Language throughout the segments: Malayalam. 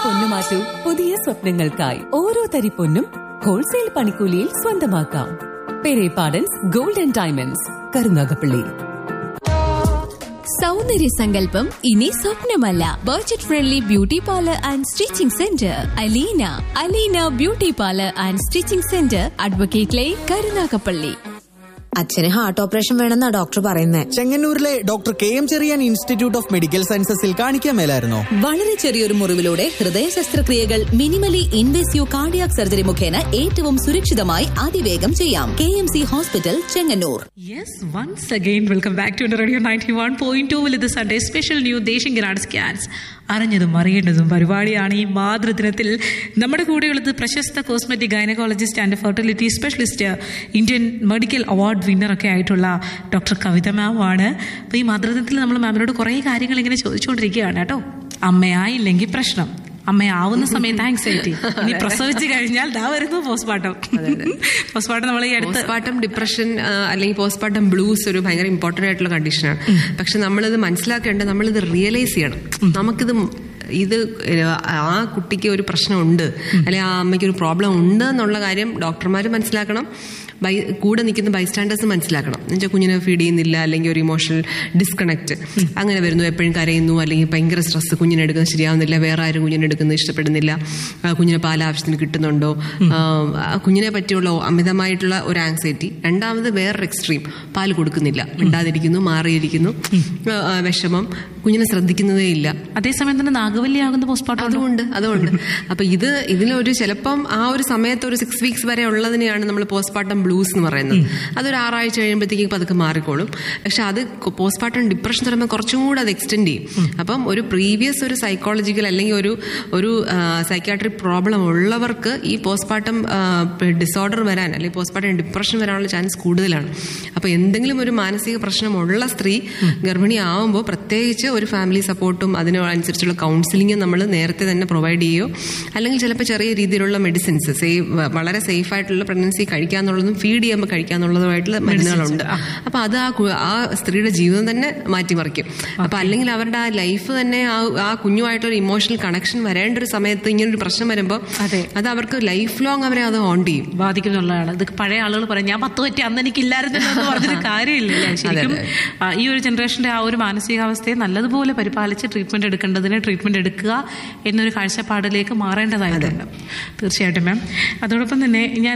പൊന്നു മാറ്റൂ പുതിയ സ്വപ്നങ്ങൾക്കായി. ഓരോ തരി പൊന്നും ഹോൾസെയിൽ പണിക്കൂലിയിൽ സ്വന്തമാക്കാം. Perepadans gold and diamonds, Karunagappally. സൗന്ദര്യ സങ്കല്പം ഇനി സ്വപ്നമല്ല. Budget friendly beauty parlour and stitching centre Aleena beauty parlour and stitching centre, advocate line, Karunagappally. അച്ഛന് ഹാർട്ട് ഓപ്പറേഷൻ വേണമെന്നാ ഡോക്ടർ പറയുന്നത്. ചെങ്ങന്നൂരിലെ doctor KM Cherian institute of medical സയൻസസിൽ കാണിക്കാൻ മേലായിരുന്നോ? വളരെ ചെറിയൊരു മുറിവിലൂടെ ഹൃദയ ശസ്ത്രക്രിയകൾ മിനിമലി ഇൻവേസീവ് കാർഡിയാക് സർജറി മുഖേന ഏറ്റവും സുരക്ഷിതമായി അതിവേഗം ചെയ്യാം. KMC hospital, Chengannur. Yes, once again welcome back to Radio 91.2 with the Sunday special new Desinganad scans. അറിഞ്ഞതും അറിയേണ്ടതും പരിപാടിയാണ് ഈ മാതൃദിനത്തിൽ. നമ്മുടെ കൂടെയുള്ളത് പ്രശസ്ത cosmetic gynaecologist and fertility specialist, Indian medical award വിന്നറൊക്കെ ആയിട്ടുള്ള ഡോക്ടർ കവിത മാം ആണ്. അപ്പോൾ ഈ മാതൃദിനത്തിൽ നമ്മൾ മാമിനോട് കുറേ കാര്യങ്ങൾ ഇങ്ങനെ ചോദിച്ചുകൊണ്ടിരിക്കുകയാണ് കേട്ടോ. അമ്മയായില്ലെങ്കിൽ പ്രശ്നം, അമ്മയാവുന്ന സമയത്ത് ആങ്സൈറ്റി, ഇനി പ്രസവിച്ചു കഴിഞ്ഞാൽ ദാ വരുന്നു പോസ്റ്റ്മോർട്ടം. പോസ്റ്റ്മോർട്ടം നമ്മൾ ഈ അടുത്ത് പോസ്റ്റ്മോർട്ടം ഡിപ്രഷൻ അല്ലെങ്കിൽ പോസ്റ്റ്മോർട്ടം ബ്ലൂസ് ഒരു ഭയങ്കര ഇമ്പോർട്ടന്റ് ആയിട്ടുള്ള കണ്ടീഷനാണ്. പക്ഷെ നമ്മളിത് മനസ്സിലാക്കേണ്ടത്, നമ്മളിത് റിയലൈസ് ചെയ്യണം. ഇത് ആ കുട്ടിക്ക് ഒരു പ്രശ്നമുണ്ട് അല്ലെങ്കിൽ ആ അമ്മയ്ക്ക് ഒരു പ്രോബ്ലം ഉണ്ട് എന്നുള്ള കാര്യം ഡോക്ടർമാർ മനസ്സിലാക്കണം, കൂടെ നിൽക്കുന്ന ബൈസ്റ്റാൻഡേഴ്സ് മനസ്സിലാക്കണം. എന്നുവെച്ചാൽ കുഞ്ഞിനെ ഫീഡ് ചെയ്യുന്നില്ല, അല്ലെങ്കിൽ ഒരു ഇമോഷണൽ ഡിസ്കണക്ട് അങ്ങനെ വരുന്നു, എപ്പോഴും കരയുന്നു, അല്ലെങ്കിൽ ഭയങ്കര സ്ട്രെസ്, കുഞ്ഞിനെ എടുക്കുന്നത് ശരിയാവുന്നില്ല, വേറെ ആരും കുഞ്ഞിനെ എടുക്കുന്നത് ഇഷ്ടപ്പെടുന്നില്ല, കുഞ്ഞിനെ പാൽ ആവശ്യത്തിന് കിട്ടുന്നുണ്ടോ, കുഞ്ഞിനെ പറ്റിയുള്ള അമിതമായിട്ടുള്ള ഒരു ആങ്സൈറ്റി. രണ്ടാമത് വേറൊരു എക്സ്ട്രീം, പാൽ കൊടുക്കുന്നില്ല, മിണ്ടാതിരിക്കുന്നു, മാറിയിരിക്കുന്നു, വിഷമം, കുഞ്ഞിനെ ശ്രദ്ധിക്കുന്നതേ ഇല്ല. അതേസമയം തന്നെ നാഗവല്ലിയാകുന്ന പോസ്റ്റ്മോർട്ടം അതുകൊണ്ട് അപ്പൊ ഇതിലൊരു ചിലപ്പം ആ ഒരു സമയത്ത് ഒരു 6 weeks വരെ ഉള്ളതിനെയാണ് നമ്മൾ പോസ്റ്റ്മോർട്ടം ബ്ലൂസ് എന്ന് പറയുന്നത്. അതൊരു 6 ആഴ്ച കഴിയുമ്പോഴത്തേക്കും പതുക്കെ മാറിക്കോളും. പക്ഷെ അത് പോസ്റ്റ്മോർട്ടം ഡിപ്രഷൻ പറയുമ്പോൾ കുറച്ചും കൂടെ അത് എക്സ്റ്റെൻഡ് ചെയ്യും. അപ്പം ഒരു പ്രീവിയസ് ഒരു സൈക്കോളജിക്കൽ അല്ലെങ്കിൽ ഒരു സൈക്യാട്രിക് പ്രോബ്ലം ഉള്ളവർക്ക് ഈ പോസ്റ്റ്മോർട്ടം ഡിസോർഡർ വരാൻ അല്ലെങ്കിൽ പോസ്റ്റ്മോർട്ടം ഡിപ്രഷൻ വരാനുള്ള ചാൻസ് കൂടുതലാണ്. അപ്പൊ എന്തെങ്കിലും ഒരു മാനസിക പ്രശ്നമുള്ള സ്ത്രീ ഗർഭിണി ആവുമ്പോൾ പ്രത്യേകിച്ച് ഒരു ഫാമിലി സപ്പോർട്ടും അതിനനുസരിച്ചുള്ള കൗൺസിലിംഗും നമ്മൾ നേരത്തെ തന്നെ പ്രൊവൈഡ് ചെയ്യുകയോ അല്ലെങ്കിൽ ചിലപ്പോൾ ചെറിയ രീതിയിലുള്ള മെഡിസിൻസ് വളരെ സേഫ് ആയിട്ടുള്ള പ്രഗ്നൻസി കഴിക്കാന്നുള്ളതും ഫീഡ് ചെയ്യുമ്പോൾ കഴിക്കാന്നുള്ളതുമായിട്ടുള്ള മരുന്നുകളുണ്ട്. അപ്പൊ അത് ആ സ്ത്രീയുടെ ജീവിതം തന്നെ മാറ്റിമറിക്കും. അപ്പൊ അല്ലെങ്കിൽ അവരുടെ ആ ലൈഫ് തന്നെ ആ കുഞ്ഞുമായിട്ടൊരു ഇമോഷണൽ കണക്ഷൻ വരേണ്ട ഒരു സമയത്ത് ഇങ്ങനൊരു പ്രശ്നം വരുമ്പോൾ അത് അവർക്ക് ലൈഫ് ലോങ് അവരെ അത് ഹോണ്ട് ചെയ്യും, ബാധിക്കുന്നുള്ളതാണ്. ഇത് പഴയ ആളുകൾ പറയും, ഞാൻ 10 പറ്റി അന്ന് എനിക്കില്ലായിരുന്നു എന്ന് പറഞ്ഞൊരു കാര്യമില്ലല്ലേ. ശരിക്കും ഈ ഒരു ജനറേഷന്റെ ആ ഒരു മാനസികാവസ്ഥയെ നല്ലതുപോലെ പരിപാലിച്ച് ട്രീറ്റ്മെന്റ് എടുക്കേണ്ടതിന് ട്രീറ്റ്മെന്റ് എടുക്കുക എന്നൊരു കാഴ്ചപ്പാടിലേക്ക് മാറേണ്ടതായിട്ടുണ്ട്. തീർച്ചയായിട്ടും മാം. അതോടൊപ്പം തന്നെ ഞാൻ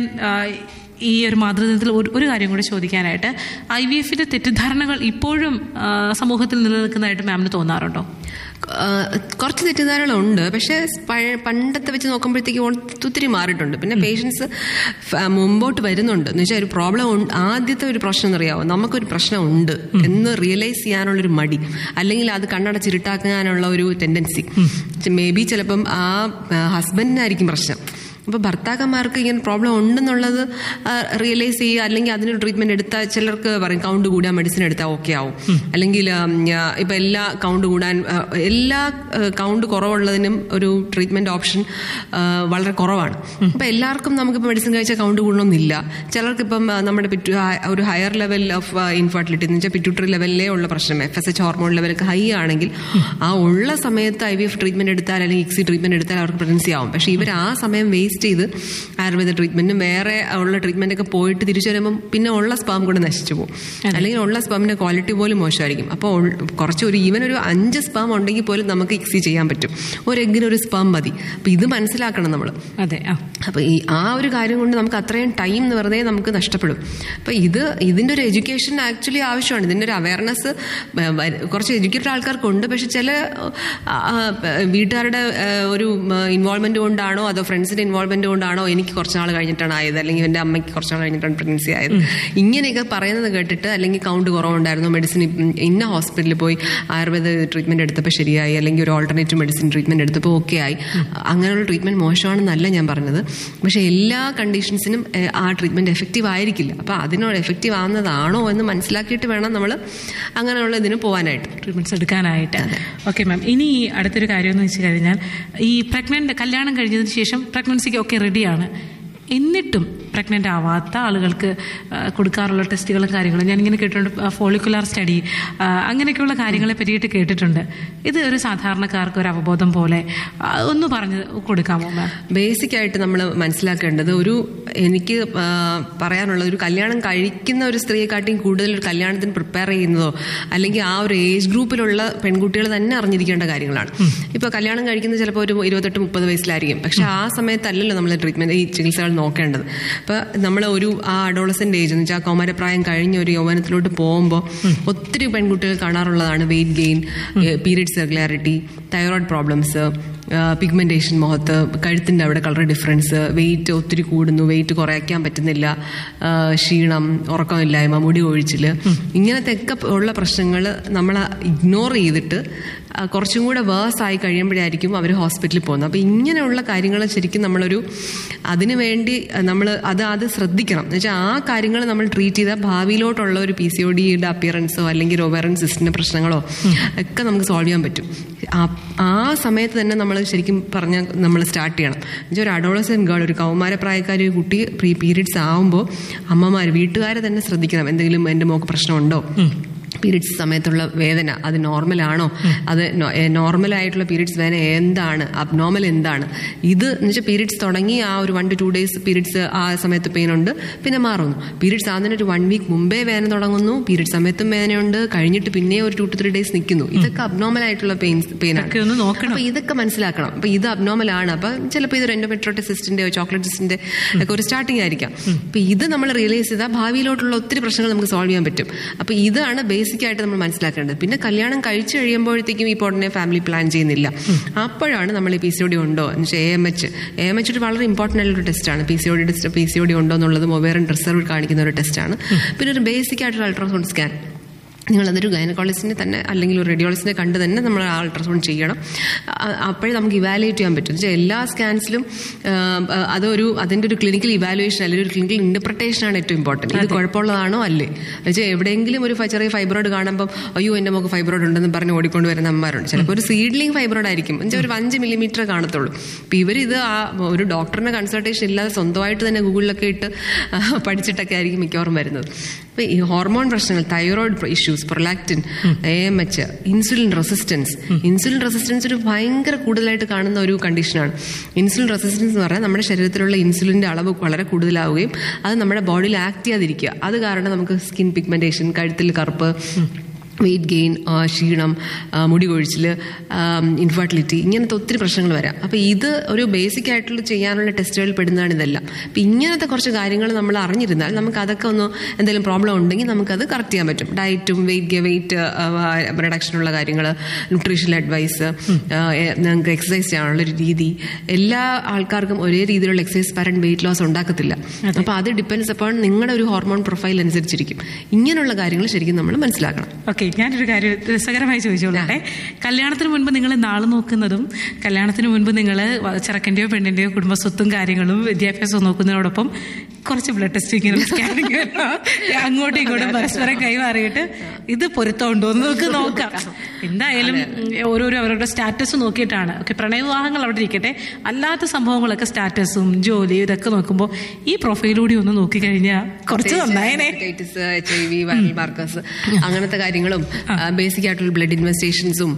ഈ ഒരു മാതൃദിനത്തിൽ ഒരു കാര്യം കൂടി ചോദിക്കാനായിട്ട്, IVF-ന്റെ തെറ്റിദ്ധാരണകൾ ഇപ്പോഴും സമൂഹത്തിൽ നിലനിൽക്കുന്നതായിട്ട് മാമിന് തോന്നാറുണ്ടോ? കുറച്ച് തെറ്റിദ്ധാരണകളുണ്ട്. പക്ഷെ പണ്ടത്തെ വെച്ച് നോക്കുമ്പോഴത്തേക്ക് ഒത്തിരി മാറിയിട്ടുണ്ട്. പിന്നെ പേഷ്യൻസ് മുമ്പോട്ട് വരുന്നുണ്ട്. എന്ന് വെച്ചാൽ ഒരു പ്രോബ്ലം, ആദ്യത്തെ ഒരു പ്രശ്നം എന്നറിയാമോ, നമുക്കൊരു പ്രശ്നം ഉണ്ട് എന്ന് റിയലൈസ് ചെയ്യാനുള്ളൊരു മടി, അല്ലെങ്കിൽ അത് കണ്ണടച്ചിരുട്ടാക്കാനുള്ള ഒരു ടെൻഡൻസി. മേ ബി ചിലപ്പം ആ ഹസ്ബൻഡിനായിരിക്കും പ്രശ്നം. അപ്പോൾ ഭർത്താക്കന്മാർക്ക് ഇങ്ങനെ പ്രോബ്ലം ഉണ്ടെന്നുള്ളത് റിയലൈസ് ചെയ്യുക, അല്ലെങ്കിൽ അതിനൊരു ട്രീറ്റ്മെന്റ് എടുത്താൽ ചിലർക്ക് പറയും കൗണ്ട് കൂടാൻ മെഡിസിൻ എടുത്താൽ ഓക്കെ ആവും, അല്ലെങ്കിൽ ഇപ്പം എല്ലാ കൗണ്ട് കുറവുള്ളതിനും ഒരു ട്രീറ്റ്മെന്റ് ഓപ്ഷൻ വളരെ കുറവാണ്. അപ്പം എല്ലാവർക്കും നമുക്കിപ്പോൾ മെഡിസിൻ കഴിച്ചാൽ കൗണ്ട് കൂടണമെന്നില്ല. ചിലർക്കിപ്പം നമ്മുടെ ഒരു ഹയർ ലെവൽ ഓഫ് ഇൻഫെർട്ടിലിറ്റി എന്ന് വെച്ചാൽ പിറ്റ്യൂട്ടറി ലെവലിലേ ഉള്ള പ്രശ്നം, FSH ഹോർമോൺ ലെവലൊക്കെ ഹൈ ആണെങ്കിൽ ആ ഉള്ള സമയത്ത് IVF ട്രീറ്റ്മെന്റ് എടുത്താൽ അല്ലെങ്കിൽ ICSI ട്രീറ്റ്മെന്റ് എടുത്താൽ അവർക്ക് പ്രഗ്നൻസി ആവും. പക്ഷേ ഇവർ ആ സമയം വേസ്റ്റ് ചെയ്ത് ആയുർവേദ ട്രീറ്റ്മെന്റും വേറെ ഉള്ള ട്രീറ്റ്മെന്റ് ഒക്കെ പോയിട്ട് തിരിച്ചു വരുമ്പം പിന്നെ ഉള്ള സ്പാം കൂടെ നശിച്ചു പോകും, അല്ലെങ്കിൽ ഉള്ള സ്പാമിന്റെ ക്വാളിറ്റി പോലും മോശമായിരിക്കും. അപ്പോൾ കുറച്ച് ഈവൻ ഒരു 5 സ്പാം ഉണ്ടെങ്കിൽ പോലും നമുക്ക് ICSI ചെയ്യാൻ പറ്റും. ഒരു എഗ്ഗിന് ഒരു സ്പാം മതി. അപ്പൊ ഇത് മനസ്സിലാക്കണം നമ്മൾ. അതെ. അപ്പൊ ആ ഒരു കാര്യം കൊണ്ട് നമുക്ക് അത്രയും ടൈം വെറുതെ നമുക്ക് നഷ്ടപ്പെടും. അപ്പൊ ഇതിന്റെ ഒരു എഡ്യൂക്കേഷൻ ആക്ച്വലി ആവശ്യമാണ്. ഇതിന്റെ ഒരു അവയർനെസ് കുറച്ച് എഡ്യൂക്കേറ്റഡ് ആൾക്കാർക്കുണ്ട്. പക്ഷെ ചില വീട്ടുകാരുടെ ഒരു ഇൻവോൾവ്മെന്റ് കൊണ്ടാണോ അതോ ഫ്രണ്ട്സിന്റെ ഇൻവോൾവ്മെന്റ് കൊണ്ടാണോ എനിക്ക് കുറച്ചുനാൾ കഴിഞ്ഞിട്ടാണ് ആയത്, അല്ലെങ്കിൽ എൻ്റെ അമ്മയ്ക്ക് കുറച്ചുനാൾ കഴിഞ്ഞിട്ടാണ് പ്രഗ്നൻസി ആയത്, ഇങ്ങനെയൊക്കെ പറയുന്നത് കേട്ടിട്ട്, അല്ലെങ്കിൽ കൗണ്ട് കുറവുണ്ടായിരുന്നു, മെഡിസിൻ ഇന്ന ഹോസ്പിറ്റലിൽ പോയി ആയുർവേദ ട്രീറ്റ്മെന്റ് എടുത്തപ്പോൾ ശരിയായി, അല്ലെങ്കിൽ ഒരു ഓൾട്ടർനേറ്റീവ് മെഡിസിൻ ട്രീറ്റ്മെന്റ് എടുത്തപ്പോൾ ഓക്കെ ആയി. അങ്ങനെയുള്ള ട്രീറ്റ്മെന്റ് മോശമാണെന്നല്ല ഞാൻ പറഞ്ഞത്. പക്ഷെ എല്ലാ കണ്ടീഷൻസിനും ആ ട്രീറ്റ്മെന്റ് എഫക്റ്റീവ് ആയിരിക്കില്ല. അപ്പൊ അതിനോട് എഫക്റ്റീവ് ആവുന്നതാണോ എന്ന് മനസ്സിലാക്കിയിട്ട് വേണം നമ്മൾ അങ്ങനെയുള്ള ഇതിന് പോകാനായിട്ട്, ട്രീറ്റ്മെന്റ്സ് എടുക്കാനായിട്ട്. Okay ma'am. ഇനി അടുത്തൊരു കാര്യം എന്ന് വെച്ച് കഴിഞ്ഞാൽ, ഈ കല്യാണം കഴിഞ്ഞതിന് ശേഷം പ്രഗ്നൻസിക്ക് ഒക്കെ റെഡിയാണ്, എന്നിട്ടും പ്രഗ്നന്റ് ആവാത്ത ആളുകൾക്ക് കൊടുക്കാറുള്ള ടെസ്റ്റുകളും കാര്യങ്ങളും ഞാനിങ്ങനെ കേട്ടിട്ടുണ്ട്. ഫോളിക്കുലാർ സ്റ്റഡി, അങ്ങനെയൊക്കെയുള്ള കാര്യങ്ങളെ പറ്റിയിട്ട് കേട്ടിട്ടുണ്ട്. ഇത് ഒരു സാധാരണക്കാർക്ക് ഒരു അവബോധം പോലെ ഒന്ന് പറഞ്ഞു കൊടുക്കാമോ മാം? ബേസിക് ആയിട്ട് നമ്മൾ മനസ്സിലാക്കേണ്ടത്, എനിക്ക് പറയാനുള്ളത്, ഒരു കല്യാണം കഴിക്കുന്ന ഒരു സ്ത്രീയെക്കാട്ടിയും കൂടുതൽ ഒരു കല്യാണത്തിന് പ്രിപ്പയർ ചെയ്യുന്നതോ അല്ലെങ്കിൽ ആ ഒരു ഏജ് ഗ്രൂപ്പിലുള്ള പെൺകുട്ടികൾ തന്നെ അറിഞ്ഞിരിക്കേണ്ട കാര്യങ്ങളാണ്. ഇപ്പൊ കല്യാണം കഴിക്കുന്നത് ചിലപ്പോൾ ഒരു 28-30 വയസ്സിലായിരിക്കും. പക്ഷെ ആ സമയത്തല്ലല്ലോ നമ്മൾ ട്രീറ്റ്മെന്റ്, ഈ ചികിത്സകൾ നോക്കേണ്ടത്. അപ്പൊ നമ്മൾ ആ അഡോളസെന്റ് ഏജ് എന്ന് വെച്ചാൽ കൗമാരപ്രായം കഴിഞ്ഞ ഒരു യൗവനത്തിലോട്ട് പോകുമ്പോൾ ഒത്തിരി പെൺകുട്ടികൾ കാണാറുള്ളതാണ് weight gain, periods irregularity, thyroid problems, pigmentation മുഖത്ത്, കഴുത്തിന്റെ അവിടെ കളർ ഡിഫറൻസ്, വെയിറ്റ് ഒത്തിരി കൂടുന്നു, വെയിറ്റ് കുറയ്ക്കാൻ പറ്റുന്നില്ല, ക്ഷീണം, ഉറക്കമില്ലായ്മ, മുടി കൊഴിച്ചില്, ഇങ്ങനത്തെ ഒക്കെ ഉള്ള പ്രശ്നങ്ങൾ നമ്മൾ ഇഗ്നോർ ചെയ്തിട്ട് കുറച്ചും കൂടെ വേഴ്സ് ആയി കഴിയുമ്പോഴായിരിക്കും അവർ ഹോസ്പിറ്റലിൽ പോകുന്നത്. അപ്പം ഇങ്ങനെയുള്ള കാര്യങ്ങൾ ശരിക്കും നമ്മളൊരു അതിനുവേണ്ടി നമ്മൾ അത് ശ്രദ്ധിക്കണം. എന്ന് വെച്ചാൽ ആ കാര്യങ്ങൾ നമ്മൾ ട്രീറ്റ് ചെയ്താൽ ഭാവിയിലോട്ടുള്ള ഒരു PCODയുടെ അപ്പിയറൻസോ അല്ലെങ്കിൽ ഒവേറിയൻ സിസ്റ്റിന്റെ പ്രശ്നങ്ങളോ ഒക്കെ നമുക്ക് സോൾവ് ചെയ്യാൻ പറ്റും. ആ സമയത്ത് തന്നെ നമ്മൾ ശരിക്കും പറഞ്ഞാൽ നമ്മൾ സ്റ്റാർട്ട് ചെയ്യണം. എന്നുവെച്ചാൽ ഒരു അഡോളസെന്റ് ഗേൾ, ഒരു കൗമാരപ്രായക്കാരി കുട്ടി പീരിയഡ്സ് ആവുമ്പോൾ അമ്മമാർ, വീട്ടുകാരെ തന്നെ ശ്രദ്ധിക്കണം. എന്തെങ്കിലും എൻ്റെ മോക്ക് പ്രശ്നമുണ്ടോ, പീരിയഡ്സ് സമയത്തുള്ള വേദന അത് നോർമലാണോ, അത് നോർമലായിട്ടുള്ള പീരിയഡ്സ് വേദന എന്താണ്, അബ്നോർമൽ എന്താണ്, ഇത് എന്ന് വെച്ചാൽ പീരിയഡ്സ് തുടങ്ങി ആ ഒരു 1 to 2 days പീരിയഡ്സ് ആ സമയത്ത് പെയിൻ ഉണ്ട്, പിന്നെ മാറുന്നു. പീരിയഡ്സ് ആകുന്നതിന് ഒരു 1 week മുമ്പേ വേദന തുടങ്ങുന്നു, പീരിയഡ് സമയത്തും വേദനയുണ്ട്, കഴിഞ്ഞിട്ട് പിന്നെ ഒരു 2 to 3 days നിൽക്കുന്നു. ഇതൊക്കെ അബ്നോർമൽ ആയിട്ടുള്ള പെയിനാണ്. അപ്പൊ ഇതൊക്കെ മനസ്സിലാക്കണം. അപ്പൊ ഇത് അബ്നോർമൽ ആണ്. അപ്പൊ ചിലപ്പോൾ ഇതൊരു എൻഡോമെട്രിയോട്ടിക് സിസ്റ്റിന്റെ, ചോക്ലേറ്റ് സിസ്റ്റിന്റെ ഒക്കെ ഒരു സ്റ്റാർട്ടിംഗ് ആയിരിക്കാം. അപ്പൊ ഇത് നമ്മൾ റിയലൈസ് ചെയ്താൽ ഭാവിയിലോട്ടുള്ള ഒത്തിരി പ്രശ്നങ്ങൾ നമുക്ക് സോൾവ് ചെയ്യാൻ പറ്റും. അപ്പൊ ഇതാണ് ബേസിക് ആയിട്ട് നമ്മൾ മനസ്സിലാക്കേണ്ടത്. പിന്നെ കല്യാണം കഴിച്ചു കഴിയുമ്പോഴത്തേക്കും ഇപ്പോൾ ഉടനെ ഫാമിലി പ്ലാൻ ചെയ്യുന്നില്ല. അപ്പോഴാണ് നമ്മൾ ഈ PCOD ഉണ്ടോ എന്ന് വെച്ചാൽ AMH ഒരു വളരെ ഇമ്പോർട്ടൻ്റ് ആയിട്ടുള്ള ടെസ്റ്റാണ്. PCOD ഉണ്ടോ എന്നുള്ളത് ഒവേറിയൻ റിസർവ് കാണിക്കുന്ന ഒരു ടെസ്റ്റാണ്. പിന്നെ ഒരു ബേസിക് ആയിട്ടുള്ള അൾട്രാസൗണ്ട് സ്കാൻ, നിങ്ങളതൊരു ഗൈനക്കോളജിസ്റ്റിനെ തന്നെ അല്ലെങ്കിൽ ഒരു റേഡിയോളജിസ്റ്റിനെ കണ്ട് തന്നെ നമ്മൾ അൾട്രാസൗണ്ട് ചെയ്യണം. അപ്പോഴേ നമുക്ക് ഇവാലുവേറ്റ് ചെയ്യാൻ പറ്റും. എല്ലാ സ്കാൻസിലും അതിൻ്റെ ഒരു ക്ലിനിക്കൽ ഇവാലുവേഷൻ അല്ലെങ്കിൽ ഒരു ക്ലിനിക്കൽ ഇന്റർപ്രിട്ടേഷനാണ് ഏറ്റവും ഇമ്പോർട്ടൻറ്റ്. ഇത് കുഴപ്പമുള്ളതാണോ അല്ലേ എന്നുവെച്ചാൽ എവിടെയെങ്കിലും ഒരു ചെറിയ ഫൈബ്രോയിഡ് കാണുമ്പോൾ അയ്യോ എൻ്റെ നമുക്ക് ഫൈബ്രോയിഡ് ഉണ്ടെന്ന് പറഞ്ഞ് ഓടിക്കൊണ്ട് വരുന്ന അമ്മമാരുണ്ട്. ചിലപ്പോൾ ഒരു സീഡ്ലിംഗ് ഫൈബ്രോയിഡ് ആയിരിക്കും, എന്നുവെച്ചാൽ ഒരു 5 millimeter കാണത്തുള്ളൂ. അപ്പോൾ ഇവരിത് ഒരു ഡോക്ടറിനെ കൺസൾട്ടേഷൻ ഇല്ലാതെ സ്വന്തമായിട്ട് തന്നെ ഗൂഗിളിലൊക്കെ ഇട്ട് പഠിച്ചിട്ടൊക്കെ ആയിരിക്കും മിക്കവാറും വരുന്നത്. അപ്പോൾ ഈ ഹോർമോൺ പ്രശ്നങ്ങൾ, thyroid issues, prolactin, AMH, insulin resistance ഒരു ഭയങ്കര കൂടുതലായിട്ട് കാണുന്ന ഒരു കണ്ടീഷനാണ്. ഇൻസുലിൻ റെസിസ്റ്റൻസ് എന്ന് പറഞ്ഞാൽ നമ്മുടെ ശരീരത്തിലുള്ള ഇൻസുലിന്റെ അളവ് വളരെ കൂടുതലാവുകയും അത് നമ്മുടെ ബോഡിയിൽ ആക്ട് ചെയ്യാതിരിക്കുക. അത് കാരണം നമുക്ക് സ്കിൻ പിഗ്മെന്റേഷൻ, കഴുത്തിൽ കറുപ്പ്, വെയിറ്റ് ഗെയിൻ, ക്ഷീണം, മുടി കൊഴിച്ചിൽ, ഇൻഫെർട്ടിലിറ്റി, ഇങ്ങനത്തെ ഒത്തിരി പ്രശ്നങ്ങൾ വരാം. അപ്പോൾ ഇത് ഒരു ബേസിക് ആയിട്ടുള്ള ചെയ്യാനുള്ള ടെസ്റ്റുകളിൽ പെടുന്നതാണ് ഇതെല്ലാം. അപ്പം ഇങ്ങനത്തെ കുറച്ച് കാര്യങ്ങൾ നമ്മൾ അറിഞ്ഞിരുന്നാൽ നമുക്ക് അതൊക്കെ ഒന്ന് എന്തെങ്കിലും പ്രോബ്ലം ഉണ്ടെങ്കിൽ നമുക്കത് കറക്റ്റ് ചെയ്യാൻ പറ്റും. ഡയറ്റും വെയിറ്റ് റിഡക്ഷനുള്ള കാര്യങ്ങൾ, ന്യൂട്രീഷണൽ അഡ്വൈസ്, നിങ്ങൾക്ക് എക്സസൈസ് ചെയ്യാനുള്ളൊരു രീതി, എല്ലാ ആൾക്കാർക്കും ഒരേ രീതിയിലുള്ള എക്സസൈസ് പാറ്റേൺ വെയിറ്റ് ലോസ് ഉണ്ടാക്കത്തില്ല. അപ്പോൾ അത് ഡിപ്പെൻഡ്സ് അപ്പോൾ നിങ്ങളുടെ ഒരു ഹോർമോൺ പ്രൊഫൈൽ അനുസരിച്ചിരിക്കും. ഇങ്ങനെയുള്ള കാര്യങ്ങൾ ശരിക്കും നമ്മൾ മനസ്സിലാക്കണം. ഓക്കെ, ഞാനൊരു കാര്യം രസകരമായി ചോദിച്ചോളട്ടെ. കല്യാണത്തിന് മുൻപ് നിങ്ങൾ നാളെ നോക്കുന്നതും കല്യാണത്തിന് മുൻപ് നിങ്ങൾ ചെറുക്കൻ്റെയോ പെണ്ണിൻ്റെയോ കുടുംബസ്വത്തും കാര്യങ്ങളും വിദ്യാഭ്യാസവും നോക്കുന്നതിനോടൊപ്പം കുറച്ച് ബ്ലഡ് ടെസ്റ്റിങ്ങും സ്കാനിങ്ങും അങ്ങോട്ടും ഇങ്ങോട്ടും പരസ്പരം കൈമാറിയിട്ട് ഇത് പൊരുത്തമുണ്ടോ എന്ന് നമുക്ക് നോക്കാം. എന്തായാലും ഓരോരോ അവരുടെ സ്റ്റാറ്റസ് നോക്കിയിട്ടാണ്. ഓക്കെ, പ്രണയവിവാഹങ്ങൾ അവിടെ ഇരിക്കട്ടെ, അല്ലാത്ത സംഭവങ്ങളൊക്കെ സ്റ്റാറ്റസും ജോലിയും ഇതൊക്കെ നോക്കുമ്പോൾ ഈ പ്രൊഫൈലൂടെ ഒന്ന് നോക്കിക്കഴിഞ്ഞാൽ കുറച്ച് നന്നായനെ. HIV, വൈറൽ മാർക്കേഴ്സ്, അങ്ങനത്തെ കാര്യങ്ങളും ബേസിക് ആയിട്ടുള്ള ബ്ലഡ് ഇൻവെസ്റ്റിഗേഷൻസും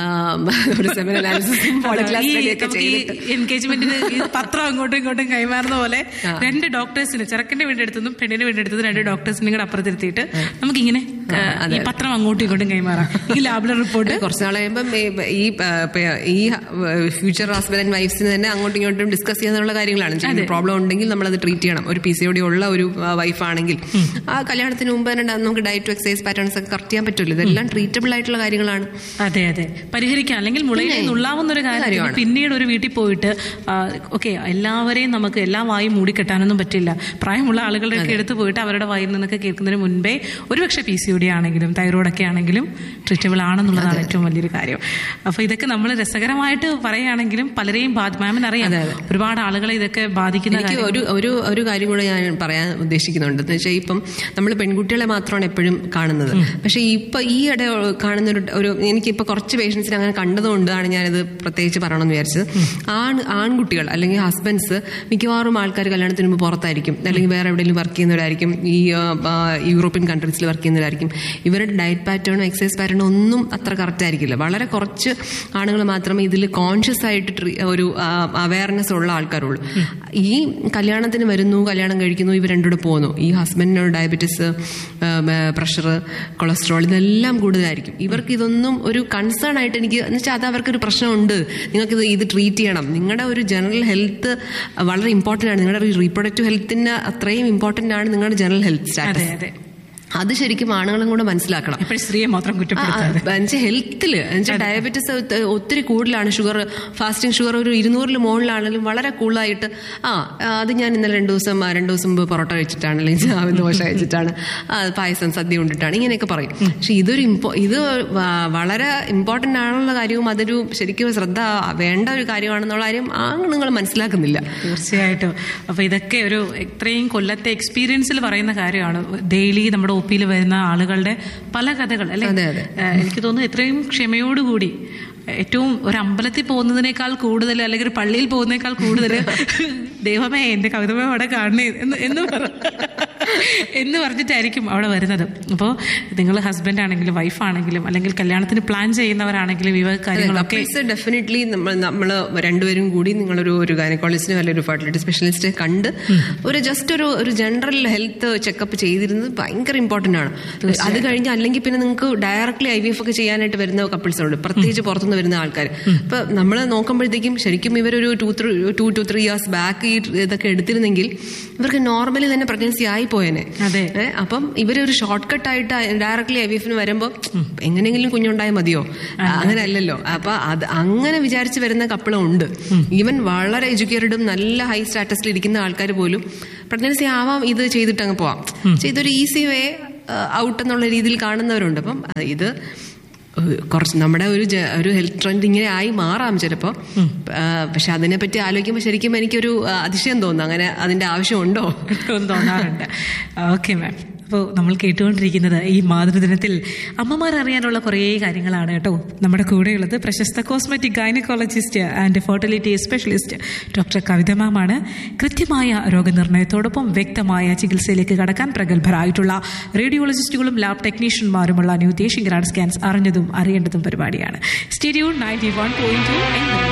എൻഗേജ്മെന്റിന് പത്രം അങ്ങോട്ടും ഇങ്ങോട്ടും കൈമാറുന്ന പോലെ 2 ഡോക്ടേഴ്സിന്, ചെറുക്കന്റെ വീണ്ടെടുത്തതും പെണ്ണിന്റെ വീണ്ടെടുത്തതും 2 ഡോക്ടേഴ്സിനും കൂടെ അപ്പുറത്തിരുത്തിയിട്ട് നമുക്കിങ്ങനെ ഈ പത്രം അങ്ങോട്ടും ഇങ്ങോട്ടും കൈമാറാം. ഈ ലാബിലെ റിപ്പോർട്ട് കുറച്ച് നാൾ കഴിയുമ്പോൾ ഈ ഫ്യൂച്ചർ ഹസ്ബൻഡ് ആൻഡ് വൈഫ്സിന് തന്നെ അങ്ങോട്ടും ഇങ്ങോട്ടും ഡിസ്കസ് ചെയ്യാനുള്ള കാര്യങ്ങളാണ്. പ്രോബ്ലം ഉണ്ടെങ്കിൽ നമ്മളത് ട്രീറ്റ് ചെയ്യണം. ഒരു PCOD ഉള്ള ഒരു വൈഫാണെങ്കിൽ ആ കല്യാണത്തിന് മുമ്പ് തന്നെ നമുക്ക് ഡയറ്റ്, എക്സസൈസ് പാറ്റേൺസ് ഒക്കെ കറക്റ്റ് ചെയ്യാൻ പറ്റില്ല. ഇതെല്ലാം ട്രീറ്റബിൾ ആയിട്ടുള്ള കാര്യങ്ങളാണ്. അതെ, പരിഹരിക്കാം. അല്ലെങ്കിൽ മുളയിൽ നുള്ളാവുന്ന ഒരു കാര്യമാണ്. പിന്നീട് ഒരു വീട്ടിൽ പോയിട്ട് ഓക്കെ എല്ലാവരെയും നമുക്ക് എല്ലാ വായും മൂടിക്കെട്ടാനൊന്നും പറ്റില്ല. പ്രായമുള്ള ആളുകളുടെ ഒക്കെ എടുത്ത് പോയിട്ട് അവരുടെ വായിൽ നിന്നൊക്കെ കേൾക്കുന്നതിന് മുൻപേ ഒരുപക്ഷെ PCOD ആണെങ്കിലും തൈറോയ്ഡ് ഒക്കെ ആണെങ്കിലും ട്രീറ്റബിൾ ആണെന്നുള്ളത് എന്നുള്ളതാണ് ഏറ്റവും വലിയൊരു കാര്യം. അപ്പൊ ഇതൊക്കെ നമ്മൾ രസകരമായിട്ട് പറയുകയാണെങ്കിലും പലരെയും മാമിന് അറിയാം, ഒരുപാട് ആളുകളെ ഇതൊക്കെ ബാധിക്കുന്ന. ഒരു കാര്യം കൂടെ ഞാൻ പറയാൻ ഉദ്ദേശിക്കുന്നുണ്ട്. എന്ന് വെച്ചാൽ ഇപ്പം നമ്മൾ പെൺകുട്ടികളെ മാത്രമാണ് എപ്പോഴും കാണുന്നത്. പക്ഷെ ഇപ്പൊ ഈയിടെ കാണുന്ന ഒരു എനിക്കിപ്പോ കുറച്ച് പേഷ്യൻസിനെ അങ്ങനെ കണ്ടതുകൊണ്ടാണ് ഞാനിത് പ്രത്യേകിച്ച് പറയണമെന്ന് വിചാരിച്ചത്. ആൺകുട്ടികൾ അല്ലെങ്കിൽ ഹസ്ബൻഡ്സ് മിക്കവാറും ആൾക്കാർ കല്യാണത്തിന് മുമ്പ് പുറത്തായിരിക്കും, അല്ലെങ്കിൽ വേറെ എവിടെയെങ്കിലും വർക്ക് ചെയ്യുന്നവരായിരിക്കും, ഈ യൂറോപ്യൻ കൺട്രീസിൽ വർക്ക് ചെയ്യുന്നവരായിരിക്കും. ഇവരുടെ ഡയറ്റ് പാറ്റേണോ എക്സസൈസ് പാറ്റേണോ ഒന്നും അത്ര കറക്റ്റ് ആയിരിക്കില്ല. വളരെ കുറച്ച് ആണുങ്ങൾ മാത്രമേ ഇതിൽ കോൺഷ്യസ് ആയിട്ട് ഒരു അവയർനെസ് ഉള്ള ആൾക്കാരുള്ളൂ. ഈ കല്യാണത്തിന് വരുന്നു, കല്യാണം കഴിക്കുന്നു, ഇവർ രണ്ടുകൂടെ പോകുന്നു. ഈ ഹസ്ബൻഡിനോട് ഡയബറ്റീസ്, പ്രഷർ, കൊളസ്ട്രോൾ ഇതെല്ലാം കൂടുതലായിരിക്കും. ഇവർക്ക് ഇതൊന്നും ഒരു കൺസേൺ ആയിട്ട് എനിക്ക് എന്ന് വെച്ചാൽ അത് അവർക്കൊരു പ്രശ്നമുണ്ട്, നിങ്ങൾക്ക് ഇത് ട്രീറ്റ് ചെയ്യണം. നിങ്ങളുടെ ഒരു ജനറൽ ഹെൽത്ത് വളരെ ഇമ്പോർട്ടൻ്റ് ആണ്. നിങ്ങളുടെ റീപ്രൊഡക്റ്റീവ് ഹെൽത്തിന് അത്രയും ഇമ്പോർട്ടൻ്റ് ആണ് നിങ്ങളുടെ ജനറൽ ഹെൽത്ത് സ്റ്റാറ്റസ്. അത് ശരിക്കും ആണുങ്ങളും കൂടെ മനസ്സിലാക്കണം. സ്ത്രീയെ മാത്രം കുറ്റപ്പെടുത്താതെ ഹെൽത്തില് ഡയബറ്റീസ് ഒത്തിരി കൂടുതലാണ്. ഫാസ്റ്റിംഗ് ഷുഗർ ഒരു 200 മുകളിലാണെങ്കിലും വളരെ കൂളായിട്ട് അത് ഞാൻ ഇന്നലെ 2 ദിവസം മുമ്പ് പൊറോട്ട കഴിച്ചിട്ടാണ്, അല്ലെങ്കിൽ ദോശ കഴിച്ചിട്ടാണ്, പായസം സദ്യ കൊണ്ടിട്ടാണ്, ഇങ്ങനെയൊക്കെ പറയും. പക്ഷെ ഇത് വളരെ ഇമ്പോർട്ടൻ്റ് ആണെന്നുള്ള കാര്യവും അതൊരു ശരിക്കും ശ്രദ്ധ വേണ്ട ഒരു കാര്യമാണെന്നുള്ള കാര്യം ആണുങ്ങൾ മനസ്സിലാക്കുന്നില്ല. തീർച്ചയായിട്ടും. അപ്പൊ ഇതൊക്കെ ഒരു ഇത്രയും കൊല്ലത്തെ എക്സ്പീരിയൻസിൽ പറയുന്ന കാര്യമാണ്. ഡെയിലി നമ്മുടെ ഒപ്പിയിൽ വരുന്ന ആളുകളുടെ പല കഥകൾ അല്ലെ. എനിക്ക് തോന്നുന്നു എത്രയും ക്ഷമയോടുകൂടി, ഏറ്റവും ഒരു അമ്പലത്തിൽ പോകുന്നതിനേക്കാൾ കൂടുതൽ അല്ലെങ്കിൽ ഒരു പള്ളിയിൽ പോകുന്നതിനേക്കാൾ കൂടുതൽ ദൈവമേ എന്റെ കവിതമേ അവിടെ കാണണേ എന്ന് പറഞ്ഞിട്ടായിരിക്കും അവിടെ വരുന്നത്. അപ്പോൾ നിങ്ങൾ ഹസ്ബൻഡ് ആണെങ്കിലും വൈഫാണെങ്കിലും അല്ലെങ്കിൽ കല്യാണത്തിന് പ്ലാൻ ചെയ്യുന്നവരാണെങ്കിലും ഇവ കാര്യങ്ങളൊക്കെ ഡെഫിനറ്റ്ലി നമ്മൾ രണ്ടുപേരും കൂടി നിങ്ങളൊരു ഗൈനക്കോളജിസ്റ്റിനെ അല്ലെങ്കിൽ ഒരു ഫെർട്ടിലിറ്റി സ്പെഷ്യലിസ്റ്റ് കണ്ട് ജസ്റ്റ് ഒരു ജനറൽ ഹെൽത്ത് ചെക്കപ്പ് ചെയ്തിരുന്നത് ഭയങ്കര ഇമ്പോർട്ടൻ്റ് ആണ്. അത് കഴിഞ്ഞ് അല്ലെങ്കിൽ പിന്നെ നിങ്ങൾക്ക് ഡയറക്ട്ലി IVF ഒക്കെ ചെയ്യാനായിട്ട് വരുന്ന കപ്പിൾസുണ്ട്, പ്രത്യേകിച്ച് പുറത്തുനിന്ന് വരുന്ന ആൾക്കാർ. ഇപ്പൊ നമ്മൾ നോക്കുമ്പോഴത്തേക്കും ശരിക്കും ഇവരൊരു 2 to 3 years ബാക്ക് ഇതൊക്കെ എടുത്തിരുന്നെങ്കിൽ ഇവർക്ക് നോർമലി തന്നെ പ്രഗ്നൻസി ആയി പോയേനെ. അപ്പം ഇവരൊരു ഷോർട്ട് കട്ട് ആയിട്ട് ഡയറക്ട്ലി IVFന് വരുമ്പോൾ എങ്ങനെയെങ്കിലും കുഞ്ഞുണ്ടായാൽ മതിയോ, അങ്ങനെ അല്ലല്ലോ. അപ്പൊ അത് അങ്ങനെ വിചാരിച്ച് വരുന്ന കപ്പിളും ഉണ്ട്. ഈവൻ വളരെ എഡ്യൂക്കേറ്റഡും നല്ല ഹൈ സ്റ്റാറ്റസിൽ ഇരിക്കുന്ന ആൾക്കാർ പോലും പ്രഗ്നൻസി ആവാം ഇത് ചെയ്തിട്ട് അങ്ങ് പോവാം, ഇതൊരു ഈസി വേ ഔട്ട് എന്നുള്ള രീതിയിൽ കാണുന്നവരുണ്ട്. അപ്പം ഇത് കുറച്ച് നമ്മുടെ ഒരു ഹെൽത്ത് ട്രെൻഡ് ഇങ്ങനെ ആയി മാറാം ചിലപ്പോൾ. പക്ഷെ അതിനെപ്പറ്റി ആലോചിക്കുമ്പോൾ ശരിക്കും എനിക്കൊരു അതിശയം തോന്നുന്നു, അങ്ങനെ അതിന്റെ ആവശ്യമുണ്ടോ എന്ന് തോന്നാറുണ്ട്. Okay ma'am. അപ്പോൾ നമ്മൾ കേട്ടുകൊണ്ടിരിക്കുന്നത് ഈ മാതൃദിനത്തിൽ അമ്മമാർ അറിയാനുള്ള കുറേ കാര്യങ്ങളാണ് കേട്ടോ. നമ്മുടെ കൂടെയുള്ളത് പ്രശസ്ത cosmetic gynaecologist and fertility specialist doctor കവിത മാമാണ്. കൃത്യമായ രോഗനിർണയത്തോടൊപ്പം വ്യക്തമായ ചികിത്സയിലേക്ക് കടക്കാൻ പ്രഗത്ഭരായിട്ടുള്ള റേഡിയോളജിസ്റ്റുകളും ലാബ് ടെക്നീഷ്യന്മാരുമുള്ള ന്യൂ ദേശിംഗ് ഗ്രാൻഡ് സ്കാൻസ് അറിഞ്ഞതും അറിയേണ്ടതും പരിപാടിയാണ്. സ്റ്റേഡിയോ 91.2